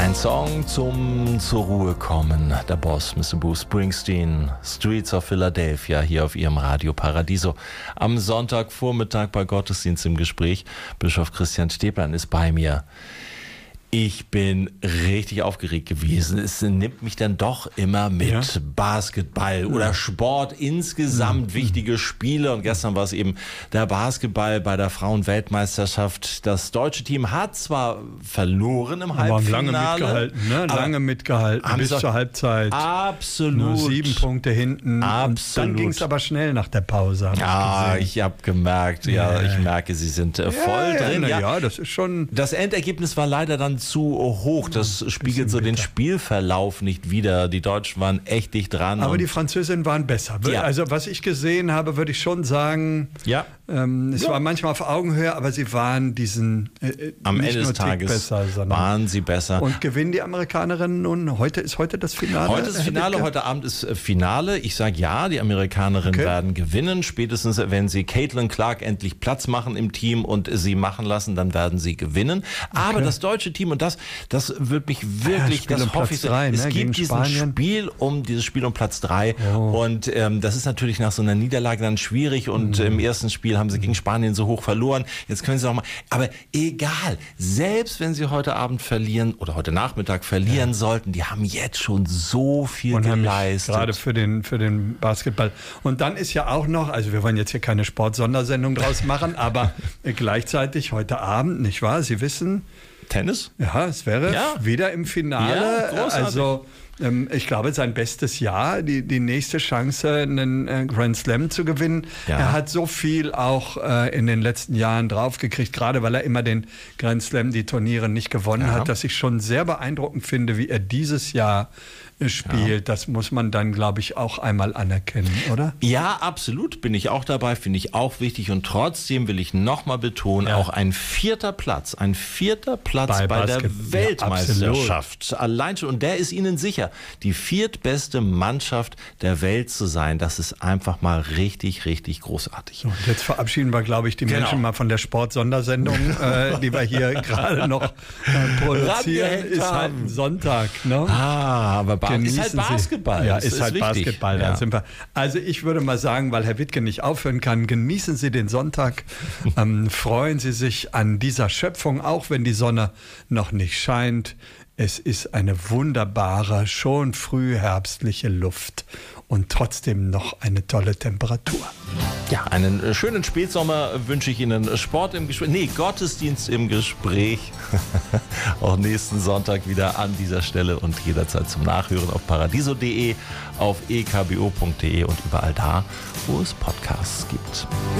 Ein Song zum zur Ruhe kommen. Der Boss, Mr. Bruce Springsteen, Streets of Philadelphia, hier auf Ihrem Radio Paradiso. Am Sonntagvormittag bei Gottesdienst im Gespräch. Bischof Christian Stäblein ist bei mir. Ich bin richtig aufgeregt gewesen. Es nimmt mich dann doch immer mit Basketball oder Sport insgesamt, wichtige Spiele. Und gestern war es eben der Basketball bei der Frauenweltmeisterschaft. Das deutsche Team hat zwar verloren im Halbfinale. Lange mitgehalten bis zur Halbzeit. Absolut. Nur 7 Punkte hinten. Absolut. Und dann ging es aber schnell nach der Pause. Ich habe gemerkt, ich merke, Sie sind voll drin. Ja, das ist schon... Das Endergebnis war leider dann zu hoch. Das spiegelt so den Spielverlauf nicht wider. Die Deutschen waren echt dicht dran. Aber die Französinnen waren besser. Ja. Also was ich gesehen habe, würde ich schon sagen, es war manchmal auf Augenhöhe, aber sie waren am Ende des Tages besser, waren sie besser. Und gewinnen die Amerikanerinnen nun? Heute ist das Finale? Heute ist das Finale, heute Abend ist Finale. Ich sage ja, die Amerikanerinnen werden gewinnen. Spätestens, wenn sie Caitlin Clark endlich Platz machen im Team und sie machen lassen, dann werden sie gewinnen. Aber das deutsche Team, und das wird mich wirklich, das hoffe ich, es gibt dieses Spiel um Platz 3 und das ist natürlich nach so einer Niederlage dann schwierig und im ersten Spiel haben sie gegen Spanien so hoch verloren. Jetzt können sie auch mal, aber egal, selbst wenn sie heute Abend verlieren oder heute Nachmittag verlieren sollten, die haben jetzt schon so viel geleistet. Gerade für den Basketball. Und dann ist ja auch noch, also wir wollen jetzt hier keine Sportsondersendung draus machen, aber gleichzeitig heute Abend, nicht wahr? Sie wissen, Tennis? Ja, es wäre wieder im Finale. Ja, also ich glaube, sein bestes Jahr, die nächste Chance, einen Grand Slam zu gewinnen. Ja. Er hat so viel auch in den letzten Jahren draufgekriegt, gerade weil er immer den Grand Slam, die Turniere nicht gewonnen hat, dass ich schon sehr beeindruckend finde, wie er dieses Jahr spielt. Das muss man dann, glaube ich, auch einmal anerkennen, oder? Ja, absolut. Bin ich auch dabei, finde ich auch wichtig. Und trotzdem will ich nochmal betonen, auch ein vierter Platz bei der Weltmeisterschaft. Allein schon, und der ist Ihnen sicher, die viertbeste Mannschaft der Welt zu sein. Das ist einfach mal richtig, richtig großartig. Und jetzt verabschieden wir, glaube ich, die Menschen mal von der Sportsondersendung, die wir hier gerade noch produzieren. Ist halt ein Sonntag, ne? Aber ist halt Basketball. Ja, ist halt Basketball. Da sind wir. Also ich würde mal sagen, weil Herr Wittke nicht aufhören kann, genießen Sie den Sonntag, freuen Sie sich an dieser Schöpfung, auch wenn die Sonne noch nicht scheint. Es ist eine wunderbare, schon frühherbstliche Luft und trotzdem noch eine tolle Temperatur. Ja, einen schönen Spätsommer wünsche ich Ihnen. Gottesdienst im Gespräch. Auch nächsten Sonntag wieder an dieser Stelle und jederzeit zum Nachhören auf paradiso.de, auf ekbo.de und überall da, wo es Podcasts gibt.